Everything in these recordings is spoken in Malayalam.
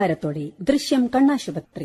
ത്തോടെ ദൃശ്യം കണ്ണാശുപത്രി.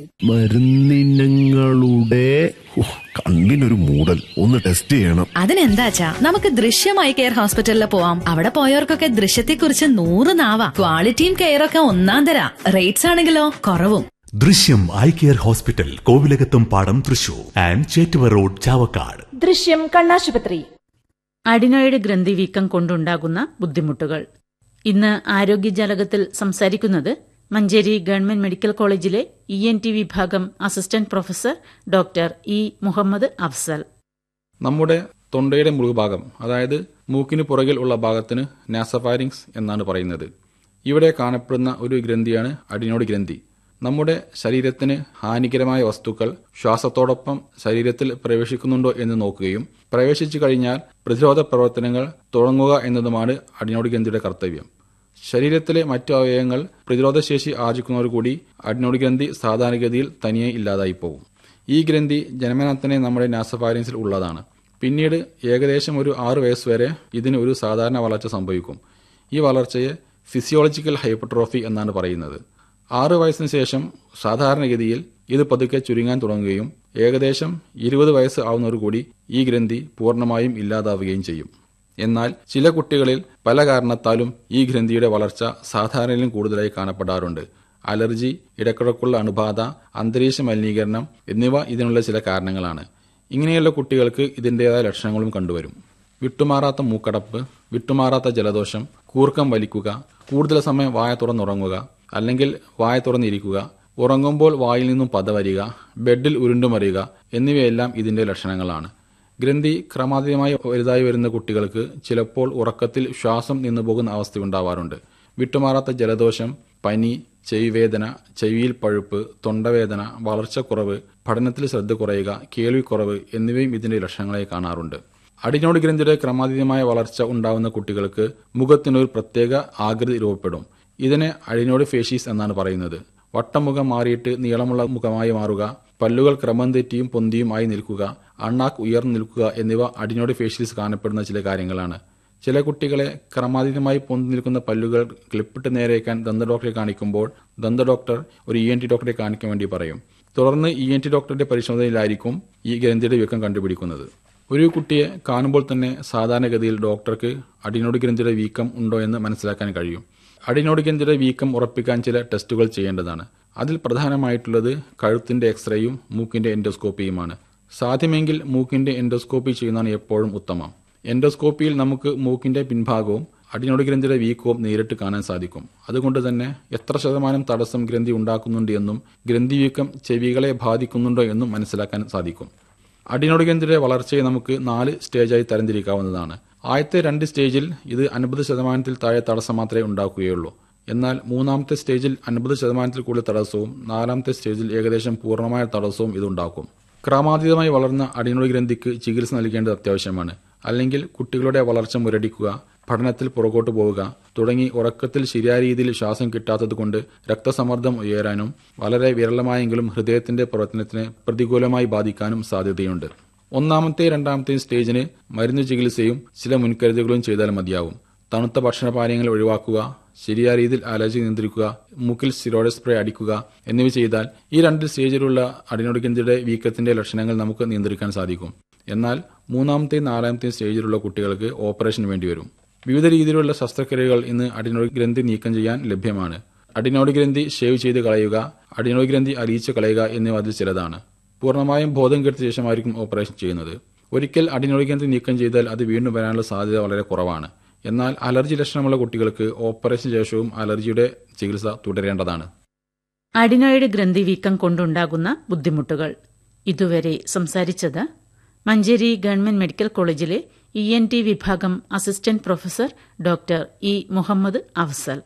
മരുന്നിനങ്ങളുടെ കണ്ണിനൊരു മൂടൽ, ഒന്ന് ടെസ്റ്റ് ചെയ്യണം. അതിനെന്താച്ചാ, നമുക്ക് ദൃശ്യം ഐ കെയർ ഹോസ്പിറ്റലിൽ പോവാം. അവിടെ പോയവർക്കൊക്കെ ദൃശ്യത്തെക്കുറിച്ച് 100 നാവാ. ക്വാളിറ്റിയും കെയറൊക്കെ ഒന്നാം തരാ. റേറ്റ്സ് ആണെങ്കിലോ കുറവും. ദൃശ്യം ഐ കെയർ ഹോസ്പിറ്റൽ, കോവിലകത്തും പാടം, തൃശൂർ ആൻഡ് ചേറ്റുവ റോഡ്, ചാവക്കാട്. ദൃശ്യം കണ്ണാശുപത്രി. അഡിനോയിഡ് ഗ്രന്ഥി വീക്കം കൊണ്ടുണ്ടാകുന്ന ബുദ്ധിമുട്ടുകൾ. ഇന്ന് ആരോഗ്യജാലകത്തിൽ സംസാരിക്കുന്നത് മഞ്ചേരി ഗവൺമെന്റ് മെഡിക്കൽ കോളേജിലെ ENT വിഭാഗം assistant professor doctor E Muhammad Afsal. നമ്മുടെ തൊണ്ടയുടെ മുഴുഭാഗം, അതായത് മൂക്കിന് പുറകിൽ ഉള്ള ഭാഗത്തിന് നാസോഫാരിങ്സ് എന്നാണ് പറയുന്നത്. ഇവിടെ കാണപ്പെടുന്ന ഒരു ഗ്രന്ഥിയാണ് അഡിനോയിഡ് ഗ്രന്ഥി. നമ്മുടെ ശരീരത്തിന് ഹാനികരമായ വസ്തുക്കൾ ശ്വാസത്തോടൊപ്പം ശരീരത്തിൽ പ്രവേശിക്കുന്നുണ്ടോ എന്ന് നോക്കുകയും പ്രവേശിച്ചു കഴിഞ്ഞാൽ പ്രതിരോധ പ്രവർത്തനങ്ങൾ തുടങ്ങുക എന്നതുമാണ് അഡിനോയിഡ് ഗ്രന്ഥിയുടെ കർത്തവ്യം. ശരീരത്തിലെ മറ്റു അവയവങ്ങൾ പ്രതിരോധശേഷി ആർജിക്കുന്നതോടുകൂടി അഡിനോയിഡ് ഗ്രന്ഥി സാധാരണഗതിയിൽ തനിയെ ഇല്ലാതായി പോകും. ഈ ഗ്രന്ഥി ജന്മനാ തന്നെ നമ്മുടെ നാസോഫാരിങ്സിൽ ഉള്ളതാണ്. പിന്നീട് ഏകദേശം ഒരു 6 വയസ്സ് വരെ ഇതിന് ഒരു സാധാരണ വളർച്ച സംഭവിക്കും. ഈ വളർച്ചയെ ഫിസിയോളജിക്കൽ ഹൈപ്പർട്രോഫി എന്നാണ് പറയുന്നത്. 6 വയസ്സിന് ശേഷം സാധാരണഗതിയിൽ ഇത് പതുക്കെ ചുരുങ്ങാൻ തുടങ്ങുകയും ഏകദേശം 20 വയസ്സ് ആവുന്നതോടുകൂടി ഈ ഗ്രന്ഥി പൂർണ്ണമായും ഇല്ലാതാവുകയും ചെയ്യും. എന്നാൽ ചില കുട്ടികളിൽ പല കാരണത്താലും ഈ ഗ്രന്ഥിയുടെ വളർച്ച സാധാരണയിലും കൂടുതലായി കാണപ്പെടാറുണ്ട്. അലർജി, ഇടക്കിടക്കുള്ള അണുബാധ, അന്തരീക്ഷ മലിനീകരണം എന്നിവ ഇതിനുള്ള ചില കാരണങ്ങളാണ്. ഇങ്ങനെയുള്ള കുട്ടികൾക്ക് ഇതിൻ്റെതായ ലക്ഷണങ്ങളും കണ്ടുവരും. വിട്ടുമാറാത്ത മൂക്കടപ്പ്, വിട്ടുമാറാത്ത ജലദോഷം, കൂർക്കം വലിക്കുക, കൂടുതൽ സമയം വായ തുറന്നുറങ്ങുക അല്ലെങ്കിൽ വായ തുറന്നിരിക്കുക, ഉറങ്ങുമ്പോൾ വായിൽ നിന്നും പത വരിക, ബെഡിൽ ഉരുണ്ടുമറിയുക എന്നിവയെല്ലാം ഇതിന്റെ ലക്ഷണങ്ങളാണ്. ഗ്രന്ഥി ക്രമാതീതമായി വലുതായി വരുന്ന കുട്ടികൾക്ക് ചിലപ്പോൾ ഉറക്കത്തിൽ ശ്വാസം നിന്നുപോകുന്ന അവസ്ഥയുണ്ടാവാറുണ്ട്. വിട്ടുമാറാത്ത ജലദോഷം, പനി, ചെവിവേദന, ചെവിയിൽ പഴുപ്പ്, തൊണ്ടവേദന, വളർച്ചക്കുറവ്, പഠനത്തിൽ ശ്രദ്ധ കുറയുക, കേൾവിക്കുറവ് എന്നിവയും ഇതിന്റെ ലക്ഷണങ്ങളായി കാണാറുണ്ട്. അഡിനോയിഡ് ഗ്രന്ഥിയുടെ ക്രമാതീതമായ വളർച്ച ഉണ്ടാവുന്ന കുട്ടികൾക്ക് മുഖത്തിനൊരു പ്രത്യേക ആകൃതി രൂപപ്പെടും. ഇതിനെ അഡിനോയിഡ് ഫേഷീസ് എന്നാണ് പറയുന്നത്. വട്ടമുഖം മാറിയിട്ട് നീളമുള്ള മുഖമായി മാറുക, പല്ലുകൾ ക്രമം തെറ്റിയും പൊന്തിയും ആയി നിൽക്കുക, അണ്ണാക്ക് ഉയർന്നു നിൽക്കുക എന്നിവ അഡിനോയിഡ് ഫേഷ്യൽസ് കാണപ്പെടുന്ന ചില കാര്യങ്ങളാണ്. ചില കുട്ടികളെ ക്രമാതീതമായി പൊന്തി നിൽക്കുന്ന പല്ലുകൾ ക്ലിപ്പിട്ട് നേരെയാക്കാൻ ദന്തഡോക്ടറെ കാണിക്കുമ്പോൾ ദന്തഡോക്ടർ ഒരു ENT ഡോക്ടറെ കാണിക്കാൻ വേണ്ടി പറയും. തുടർന്ന് ENT ഡോക്ടറുടെ പരിശോധനയിലായിരിക്കും ഈ ഗ്രന്ഥിയുടെ വീക്കം കണ്ടുപിടിക്കുന്നത്. ഒരു കുട്ടിയെ കാണുമ്പോൾ തന്നെ സാധാരണഗതിയിൽ ഡോക്ടർക്ക് അഡിനോയിഡ് ഗ്രന്ഥിയുടെ വീക്കം ഉണ്ടോ എന്ന് മനസ്സിലാക്കാൻ കഴിയും. അഡിനോയിഡ് ഗ്രന്ഥിയുടെ വീക്കം ഉറപ്പിക്കാൻ ചില ടെസ്റ്റുകൾ ചെയ്യേണ്ടതാണ്. അതിൽ പ്രധാനമായിട്ടുള്ളത് കഴുത്തിന്റെ എക്സ്റേയും മൂക്കിന്റെ എൻഡോസ്കോപ്പിയുമാണ്. സാധ്യമെങ്കിൽ മൂക്കിന്റെ എൻഡോസ്കോപ്പി ചെയ്യുന്നതാണ് എപ്പോഴും ഉത്തമം. എൻഡോസ്കോപ്പിയിൽ നമുക്ക് മൂക്കിന്റെ പിൻഭാഗവും അഡിനോയിഡ് ഗ്രന്ഥിയുടെ വീക്കവും നേരിട്ട് കാണാൻ സാധിക്കും. അതുകൊണ്ട് തന്നെ എത്ര ശതമാനം തടസ്സം ഗ്രന്ഥി ഉണ്ടാക്കുന്നുണ്ട് എന്നും ഗ്രന്ഥി വീക്കം ചെവികളെ ബാധിക്കുന്നുണ്ടോ എന്നും മനസ്സിലാക്കാൻ സാധിക്കും. അഡിനോയിഡ് ഗ്രന്ഥിയുടെ വളർച്ചയെ നമുക്ക് 4 സ്റ്റേജായി തരംതിരിക്കാവുന്നതാണ്. ആദ്യത്തെ 2 സ്റ്റേജിൽ ഇത് 50% താഴെ തടസ്സം മാത്രമേ ഉണ്ടാക്കുകയുള്ളൂ. എന്നാൽ 3ാമത്തെ സ്റ്റേജിൽ 50% കൂടുതൽ തടസ്സവും 4ാമത്തെ സ്റ്റേജിൽ ഏകദേശം പൂർണ്ണമായ തടസ്സവും ഇതുണ്ടാക്കും. ക്രമാതീതമായി വളർന്ന അഡിനോയിഡ് ഗ്രന്ഥിക്ക് ചികിത്സ നൽകേണ്ടത് അത്യാവശ്യമാണ്. അല്ലെങ്കിൽ കുട്ടികളുടെ വളർച്ച മുരടിക്കുക, പഠനത്തിൽ പുറകോട്ട് പോവുക തുടങ്ങി ഉറക്കത്തിൽ ശരിയായ രീതിയിൽ ശ്വാസം കിട്ടാത്തതുകൊണ്ട് രക്തസമ്മർദ്ദം ഉയരാനും വളരെ വിരളമായെങ്കിലും ഹൃദയത്തിന്റെ പ്രവർത്തനത്തിനെ പ്രതികൂലമായി ബാധിക്കാനും സാധ്യതയുണ്ട്. 1ാമത്തെയും 2ാമത്തെയും സ്റ്റേജിന് മരുന്ന് ചികിത്സയും ചില മുൻകരുതലുകളും ചെയ്താൽ മതിയാവും. തണുത്ത ഭക്ഷണപാനീയങ്ങൾ ഒഴിവാക്കുക, ശരിയായ രീതിയിൽ അലർജി നിയന്ത്രിക്കുക, മൂക്കിൽ സ്റ്റിറോയിഡ് സ്പ്രേ അടിക്കുക എന്നിവ ചെയ്താൽ ഈ 2 സ്റ്റേജിലുള്ള അഡിനോയിഡ് ഗ്രന്ഥിയുടെ വീക്കത്തിന്റെ ലക്ഷണങ്ങൾ നമുക്ക് നിയന്ത്രിക്കാൻ സാധിക്കും. എന്നാൽ 3ാമത്തെയും 4ാമത്തെയും സ്റ്റേജിലുള്ള കുട്ടികൾക്ക് ഓപ്പറേഷൻ വേണ്ടിവരും. വിവിധ രീതിയിലുള്ള ശസ്ത്രക്രിയകൾ ഇന്ന് അഡിനോയിഡ് ഗ്രന്ഥി നീക്കം ചെയ്യാൻ ലഭ്യമാണ്. അഡിനോയിഡ് ഗ്രന്ഥി ഷേവ് ചെയ്ത് കളയുക, അഡിനോയിഡ് ഗ്രന്ഥി അലിയിച്ച് കളയുക എന്നിവ അതിൽ ചിലതാണ്. പൂർണ്ണമായും ബോധം കെടുത്ത ശേഷമായിരിക്കും ഓപ്പറേഷൻ ചെയ്യുന്നത്. ഒരിക്കൽ അഡിനോയിഡ് ഗ്രന്ഥി നീക്കം ചെയ്താൽ അത് വീണ്ടും വരാനുള്ള സാധ്യത വളരെ കുറവാണ്. എന്നാൽ അലർജി ലക്ഷണമുള്ള കുട്ടികൾക്ക് ഓപ്പറേഷൻ ശേഷവും അലർജിയുടെ ചികിത്സ തുടരേണ്ടതാണ്. അഡിനോയിഡ് ഗ്രന്ഥി വീക്കം കൊണ്ടുണ്ടാകുന്ന ബുദ്ധിമുട്ടുകൾ. ഇതുവരെ സംസാരിച്ചത് മഞ്ചേരി ഗവൺമെന്റ് മെഡിക്കൽ കോളേജിലെ ENT വിഭാഗം assistant professor doctor E Muhammad Afsal.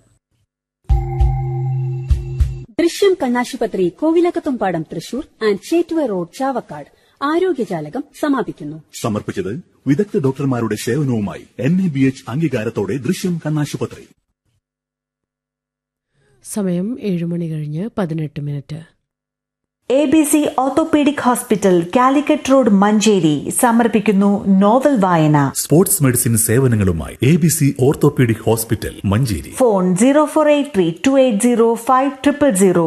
ദൃശ്യം കണ്ണാശുപത്രി, കോവിലകത്തുംപാടം, തൃശൂർ ആൻഡ് ചേറ്റുവ റോഡ്, ചാവക്കാട്. ആരോഗ്യജാലകം സമാപിക്കുന്നു. സമർപ്പിച്ചത് വിദഗ്ധ ഡോക്ടർമാരുടെ സേവനവുമായി NABH അംഗീകാരത്തോടെ ദൃശ്യം കണ്ണാശുപത്രി. സമയം 7:18 ABC orthopaedic hospital, Calicut road, Manjeri സമർപ്പിക്കുന്നു നോവൽ വായന. Sports medicine സേവനങ്ങളുമായി ABC orthopaedic hospital, Manjeri. Phone 0483 280 5000.